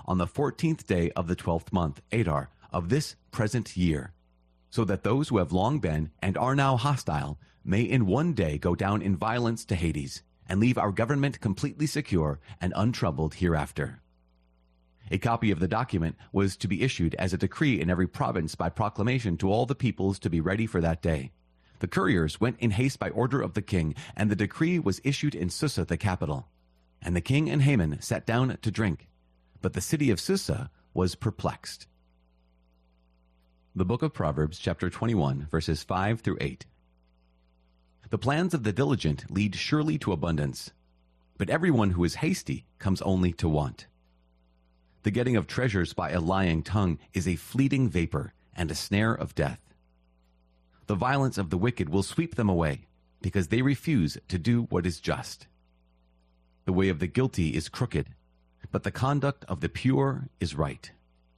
on the 14th day of the 12th month, Adar, of this present year, so that those who have long been and are now hostile may in one day go down in violence to Hades, and leave our government completely secure and untroubled hereafter. A copy of the document was to be issued as a decree in every province by proclamation to all the peoples to be ready for that day. The couriers went in haste by order of the king, and the decree was issued in Susa, the capital. And the king and Haman sat down to drink, but the city of Susa was perplexed. The book of Proverbs, chapter 21, verses 5 through 8. The plans of the diligent lead surely to abundance, but everyone who is hasty comes only to want. The getting of treasures by a lying tongue is a fleeting vapor and a snare of death. The violence of the wicked will sweep them away, because they refuse to do what is just. The way of the guilty is crooked, but the conduct of the pure is right.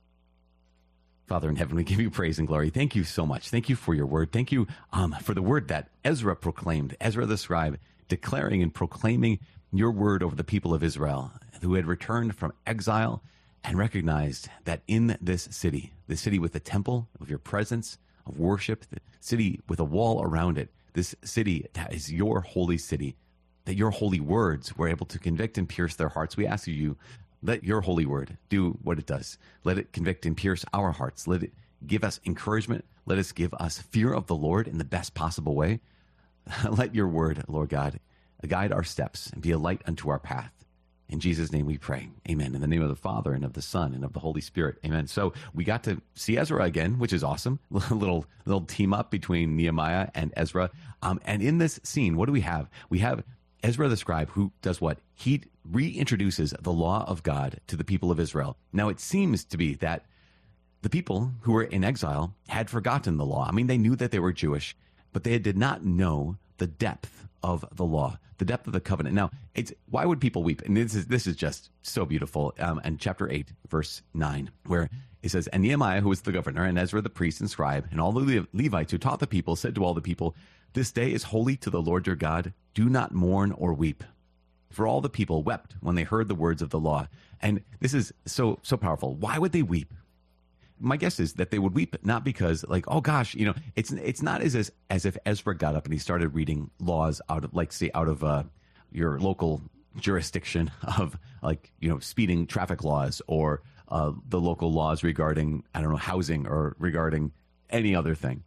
Father in heaven, we give you praise and glory. Thank you so much. Thank you for your word. Thank you for the word that Ezra proclaimed, Ezra the scribe, declaring and proclaiming your word over the people of Israel who had returned from exile and recognized that in this city, the city with the temple of your presence, of worship, the city with a wall around it, this city that is your holy city, that your holy words were able to convict and pierce their hearts. We ask you, let your holy word do what it does. Let it convict and pierce our hearts. Let it give us encouragement. Let us give us fear of the Lord in the best possible way. Let your word, Lord God, guide our steps and be a light unto our path. In Jesus' name we pray. Amen. In the name of the Father, and of the Son, and of the Holy Spirit. Amen. So we got to see Ezra again, which is awesome. A little team up between Nehemiah and Ezra. And in this scene, what do we have? We have Ezra the scribe, who does what? He reintroduces the law of God to the people of Israel. Now, it seems to be that the people who were in exile had forgotten the law. I mean, they knew that they were Jewish, but they did not know the depth of the law, the depth of the covenant. Now, why would people weep? And this is just so beautiful. In chapter 8, verse 9, where it says, And Nehemiah, who was the governor, and Ezra the priest and scribe, and all the Levites who taught the people, said to all the people, This day is holy to the Lord your God. Do not mourn or weep. For all the people wept when they heard the words of the law. And this is so powerful. Why would they weep? My guess is that they would weep not because, like, oh gosh, it's not as if Ezra got up and he started reading laws out of your local jurisdiction of, like, speeding traffic laws, or the local laws regarding, housing, or regarding any other thing.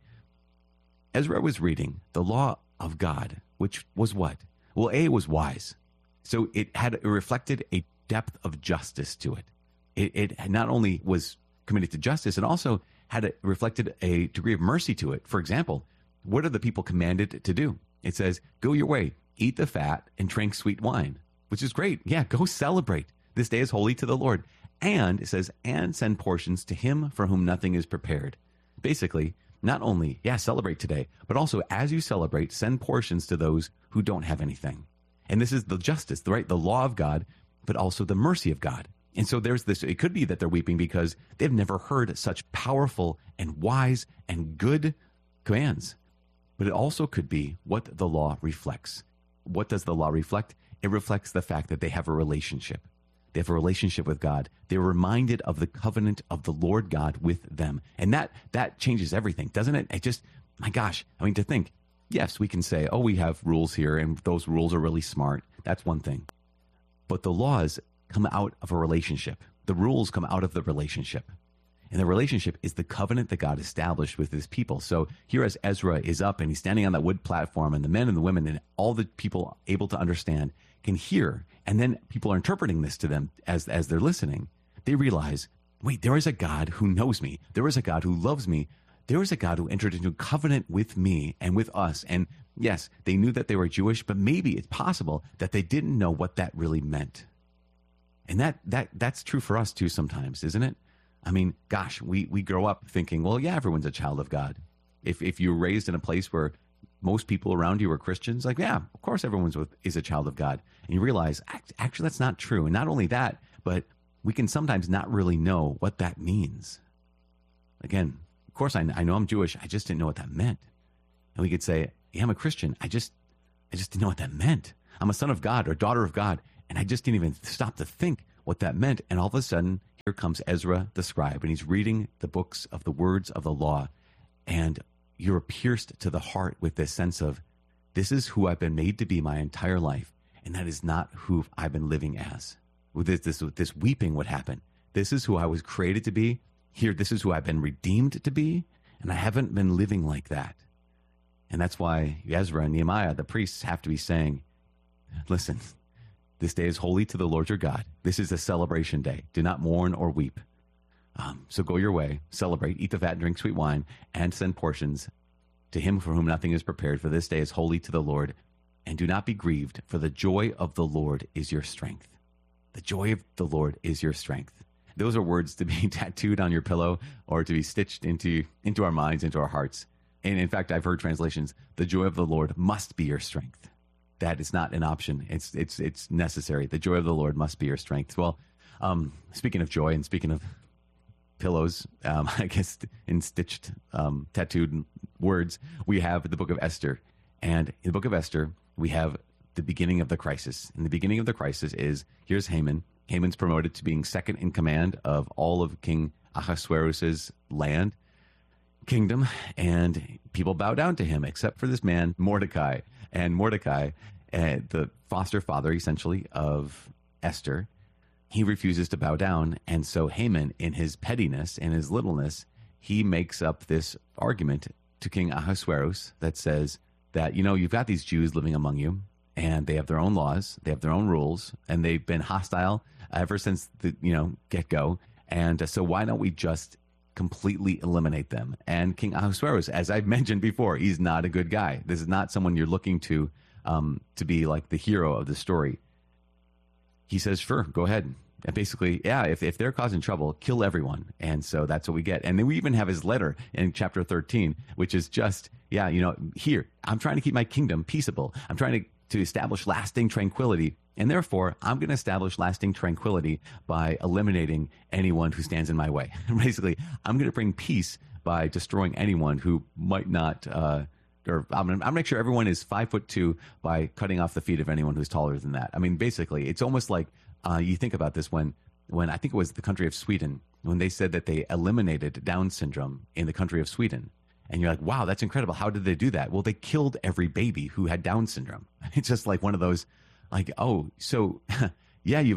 Ezra was reading the law of God, which was what? Well, it was wise. So it reflected a depth of justice to it. It not only was committed to justice, it also reflected a degree of mercy to it. For example, what are the people commanded to do? It says, go your way, eat the fat, and drink sweet wine, which is great. Yeah, go celebrate. This day is holy to the Lord. And it says, and send portions to him for whom nothing is prepared. Basically, not only, celebrate today, but also as you celebrate, send portions to those who don't have anything. And this is the justice, right? The law of God, but also the mercy of God. And so there's this, it could be that they're weeping because they've never heard such powerful and wise and good commands. But it also could be what the law reflects. What does the law reflect? It reflects the fact that they have a relationship. They have a relationship with God. They're reminded of the covenant of the Lord God with them. And that changes everything, doesn't it? It just, my gosh, to think, yes, we can say, oh, we have rules here and those rules are really smart. That's one thing. But the laws come out of a relationship. The rules come out of the relationship. And the relationship is the covenant that God established with his people. So here as Ezra is up and he's standing on that wood platform, and the men and the women and all the people able to understand can hear, and then people are interpreting this to them as they're listening, they realize, wait, there is a God who knows me. There is a God who loves me. There is a God who entered into covenant with me and with us. And yes, they knew that they were Jewish, but maybe it's possible that they didn't know what that really meant. And that's true for us too sometimes, isn't it? Gosh, we grow up thinking, well, yeah, everyone's a child of God. If you're raised in a place where most people around you are Christians, like, yeah, of course everyone is a child of God. And you realize, actually, that's not true. And not only that, but we can sometimes not really know what that means. Again, of course, I know I'm Jewish. I just didn't know what that meant. And we could say, yeah, I'm a Christian. I just didn't know what that meant. I'm a son of God or daughter of God. And I just didn't even stop to think what that meant. And all of a sudden, here comes Ezra the scribe, and he's reading the books of the words of the law, and you're pierced to the heart with this sense of, this is who I've been made to be my entire life, and that is not who I've been living as. With this weeping would happen. This is who I was created to be. Here, this is who I've been redeemed to be, and I haven't been living like that. And that's why Ezra and Nehemiah, the priests, have to be saying, listen, this day is holy to the Lord your God. This is a celebration day. Do not mourn or weep. So go your way, celebrate, eat the fat, and drink sweet wine, and send portions to him for whom nothing is prepared. For this day is holy to the Lord. And do not be grieved, for the joy of the Lord is your strength. The joy of the Lord is your strength. Those are words to be tattooed on your pillow or to be stitched into our minds, into our hearts. And in fact, I've heard translations, the joy of the Lord must be your strength. That is not an option. It's necessary. The joy of the Lord must be your strength. Well, speaking of joy and speaking of pillows, I guess in stitched, tattooed words, we have the book of Esther. And in the book of Esther, we have the beginning of the crisis. And the beginning of the crisis is, here's Haman. Haman's promoted to being second in command of all of King Ahasuerus' kingdom, and people bow down to him, except for this man, Mordecai. And Mordecai, the foster father, essentially, of Esther, he refuses to bow down. And so Haman, in his pettiness and his littleness, he makes up this argument to King Ahasuerus that says that, you've got these Jews living among you, and they have their own laws, they have their own rules, and they've been hostile ever since the get-go. And so why don't we just completely eliminate them? And King Ahasuerus, as I've mentioned before, he's not a good guy. This is not someone you're looking to be like the hero of the story. He says, sure, go ahead. And basically, yeah, if they're causing trouble, kill everyone. And so that's what we get. And then we even have his letter in chapter 13, which is just, here, I'm trying to keep my kingdom peaceable. I'm trying to establish lasting tranquility. And therefore, I'm going to establish lasting tranquility by eliminating anyone who stands in my way. Basically, I'm going to bring peace by destroying anyone who might not, I'm going to make sure everyone is 5'2" by cutting off the feet of anyone who's taller than that. I mean, basically, it's almost like you think about this when I think it was the country of Sweden, when they said that they eliminated Down syndrome in the country of Sweden. And you're like, wow, that's incredible. How did they do that? Well, they killed every baby who had Down syndrome. It's just like one of those, like, oh, so yeah, you've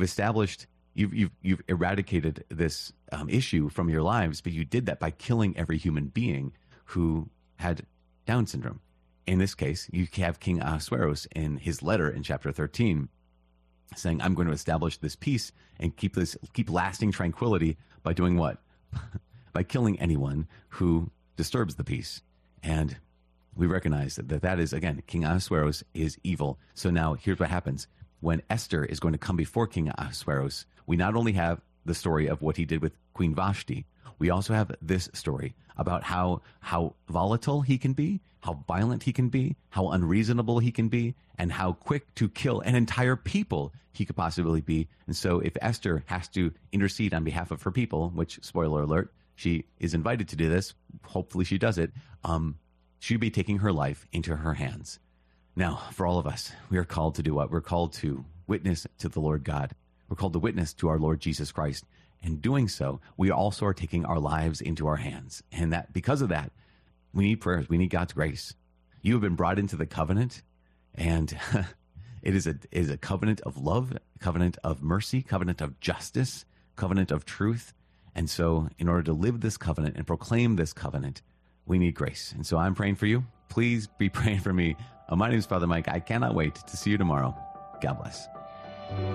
eradicated this issue from your lives, but you did that by killing every human being who had Down syndrome. In this case, you have King Ahasuerus in his letter in chapter 13 saying, I'm going to establish this peace and keep lasting tranquility by doing what? By killing anyone who disturbs the peace. And we recognize that is, again, King Ahasuerus is evil. So now here's what happens. When Esther is going to come before King Ahasuerus, we not only have the story of what he did with Queen Vashti, we also have this story about how volatile he can be, how violent he can be, how unreasonable he can be, and how quick to kill an entire people he could possibly be. And so if Esther has to intercede on behalf of her people, which, spoiler alert, she is invited to do this, hopefully she does it, she'd be taking her life into her hands. Now, for all of us, we are called to do what? We're called to witness to the Lord God. We're called to witness to our Lord Jesus Christ. And doing so, we also are taking our lives into our hands. And that because of that, we need prayers. We need God's grace. You have been brought into the covenant, and it is a covenant of love, covenant of mercy, covenant of justice, covenant of truth. And so in order to live this covenant and proclaim this covenant, we need grace. And so I'm praying for you. Please be praying for me. My name is Father Mike. I cannot wait to see you tomorrow. God bless.